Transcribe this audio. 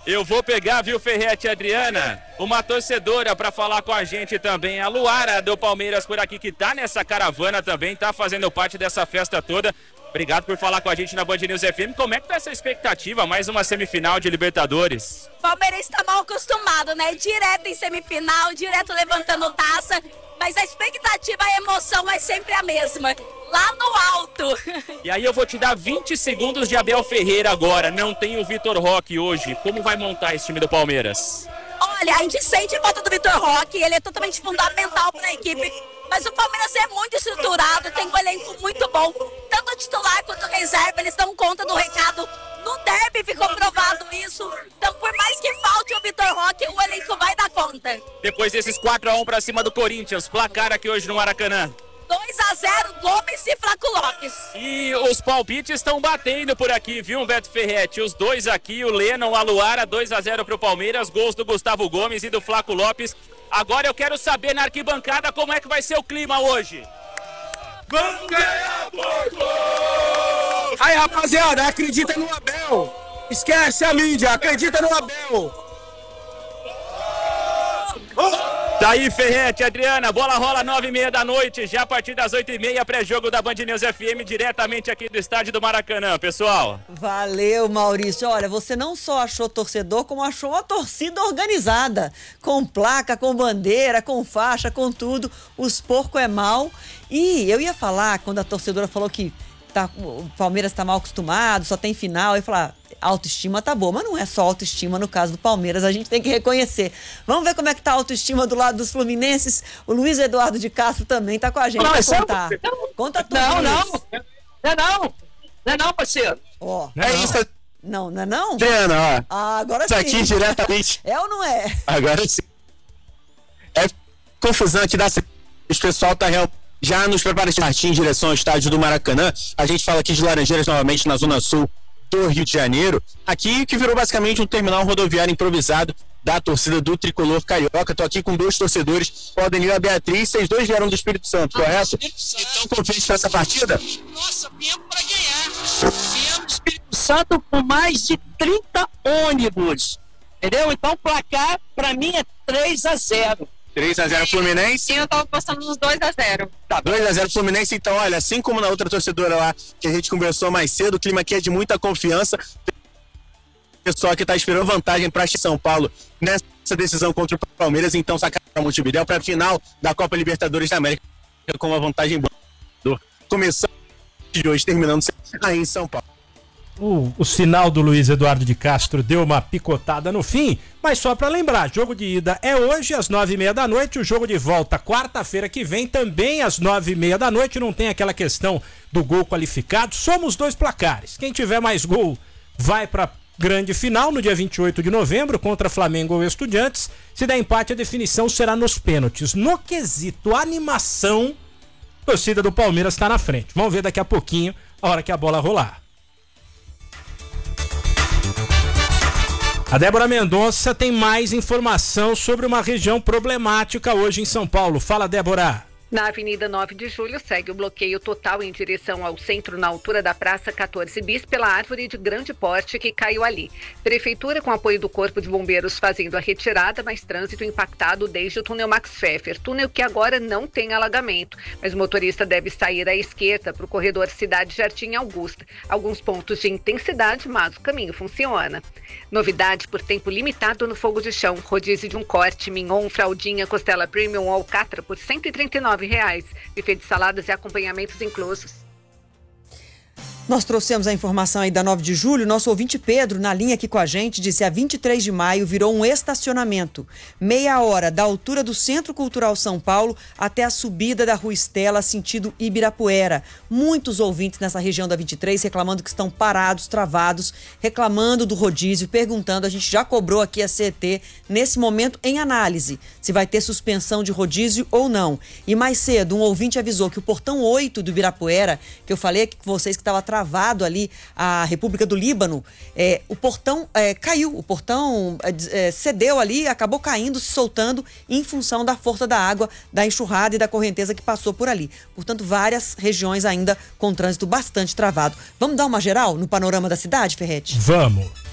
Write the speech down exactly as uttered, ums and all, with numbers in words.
Eu vou pegar, viu, Ferretti e Adriana, uma torcedora para falar com a gente também, a Luara do Palmeiras por aqui, que tá nessa caravana também, tá fazendo parte dessa festa toda. Obrigado por falar com a gente na Band News F M. Como é que tá essa expectativa? Mais uma semifinal de Libertadores. O Palmeiras está mal acostumado, né? Direto em semifinal, direto levantando taça. Mas a expectativa, a emoção é sempre a mesma. Lá no alto. E aí eu vou te dar vinte segundos de Abel Ferreira agora. Não tem o Vitor Roque hoje. Como vai montar esse time do Palmeiras? Olha, a gente sente a falta do Vitor Roque. Ele é totalmente fundamental para a equipe. Mas o Palmeiras é muito estruturado, tem um elenco muito bom. Tanto o titular quanto o reserva, eles dão conta do recado. No derby ficou provado isso. Então, por mais que falte o Vitor Roque, o elenco vai dar conta. Depois desses quatro a um para cima do Corinthians, placar aqui hoje no Maracanã. dois a zero, Gomes e Flaco Lopes. E os palpites estão batendo por aqui, viu, Beto Ferretti? Os dois aqui, o Lennon, a Luara, dois a zero para o Palmeiras, gols do Gustavo Gomes e do Flaco Lopes. Agora eu quero saber na arquibancada como é que vai ser o clima hoje. Vamos ganhar, porco! Aí, rapaziada, acredita no Abel. Esquece a mídia, acredita no Abel. Tá aí, Ferretti, Adriana, bola rola nove e meia da noite, já a partir das oito e meia, pré-jogo da Band News F M, diretamente aqui do estádio do Maracanã, pessoal. Valeu, Maurício. Olha, você não só achou torcedor, como achou uma torcida organizada, com placa, com bandeira, com faixa, com tudo. Os porcos é mal. E eu ia falar, quando a torcedora falou que tá, o Palmeiras tá mal acostumado, só tem final, eu ia falar, autoestima tá boa, mas não é só autoestima no caso do Palmeiras, a gente tem que reconhecer. Vamos ver como é que tá a autoestima do lado dos fluminenses. O Luiz Eduardo de Castro também tá com a gente não, pra é contar. Não, Conta tudo. Não, Luiz. não. Não é não. Não é não, parceiro. Ó. É não. isso. Não, não é não? Adriana, ó. Ah, agora Isso sim. aqui diretamente. É ou não é? Agora sim. É confusão aqui da... O pessoal tá real... já nos preparativos de partir em direção ao estádio do Maracanã. A gente fala aqui de Laranjeiras novamente na Zona Sul do Rio de Janeiro, aqui que virou basicamente um terminal rodoviário improvisado da torcida do Tricolor Carioca. Tô aqui com dois torcedores, o Adenil e a Beatriz, vocês dois vieram do Espírito Santo, ah, correto? Espírito Santo. Então confiante para essa partida? Nossa, viemos para ganhar. Viemos do Espírito Santo com mais de trinta ônibus, entendeu? Então o placar para mim é três a zero. três a zero Fluminense? Sim, eu tava postando nos dois a zero. Tá, dois a zero Fluminense, então, olha, assim como na outra torcedora lá, que a gente conversou mais cedo, o clima aqui é de muita confiança. O pessoal que tá esperando vantagem para São Paulo nessa decisão contra o Palmeiras, então sacar a Montevidéu para a final da Copa Libertadores da América com uma vantagem boa. Começando de hoje, terminando aí em São Paulo. O, o sinal do Luiz Eduardo de Castro deu uma picotada no fim, mas só para lembrar, jogo de ida é hoje às nove e meia da noite, o jogo de volta quarta-feira que vem também às nove e meia da noite, não tem aquela questão do gol qualificado, somos dois placares, quem tiver mais gol vai para grande final no dia vinte e oito de novembro contra Flamengo ou Estudiantes, se der empate a definição será nos pênaltis. No quesito animação, a torcida do Palmeiras está na frente, vamos ver daqui a pouquinho a hora que a bola rolar. A Débora Mendonça tem mais informação sobre uma região problemática hoje em São Paulo. Fala, Débora. Na Avenida nove de Julho, segue o bloqueio total em direção ao centro, na altura da Praça quatorze bis, pela árvore de grande porte que caiu ali. Prefeitura, com apoio do Corpo de Bombeiros, fazendo a retirada, mas trânsito impactado desde o túnel Max Pfeffer. Túnel que agora não tem alagamento, mas o motorista deve sair à esquerda para o corredor Cidade Jardim Augusta. Alguns pontos de intensidade, mas o caminho funciona. Novidade por tempo limitado no fogo de chão. Rodízio de um corte, mignon, fraldinha, costela premium ou alcatra por cento e trinta e nove reais. Buffet de saladas e acompanhamentos inclusos. Nós trouxemos a informação aí da nove de julho, nosso ouvinte Pedro, na linha aqui com a gente, disse a vinte e três de maio virou um estacionamento. Meia hora da altura do Centro Cultural São Paulo até a subida da Rua Estela, sentido Ibirapuera. Muitos ouvintes nessa região da vinte e três reclamando que estão parados, travados, reclamando do rodízio, perguntando, a gente já cobrou aqui a C E T, nesse momento em análise, se vai ter suspensão de rodízio ou não. E mais cedo, um ouvinte avisou que o portão oito do Ibirapuera, que eu falei aqui com vocês que estava travado, travado ali a República do Líbano, é, o portão é, caiu, o portão é, cedeu ali, acabou caindo, se soltando em função da força da água, da enxurrada e da correnteza que passou por ali. Portanto, várias regiões ainda com trânsito bastante travado. Vamos dar uma geral no panorama da cidade, Ferretti? Vamos.